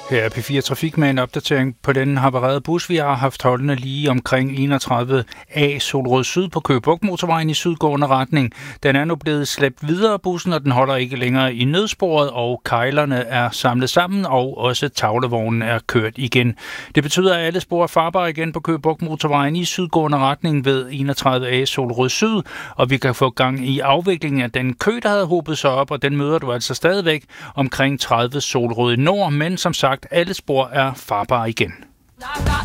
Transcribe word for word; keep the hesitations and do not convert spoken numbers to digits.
Her er P fire Trafik med en opdatering på den havarerede bus. Vi har haft holdende lige omkring enogtredive A Solrød Syd på Køge Bugt motorvejen i sydgående retning. Den er nu blevet slæbt videre af bussen, og den holder ikke længere i nødsporet, og kejlerne er samlet sammen, og også tavlevognen er kørt igen. Det betyder, at alle spor er farbare igen på Køge Bugt motorvejen i sydgående retning ved enogtredive A Solrød Syd, og vi kan få gang i afviklingen af den kø, der havde hobet sig op, og den møder du altså stadigvæk omkring tredive Solrød Nord, men som sagt, alle spor er farbare igen.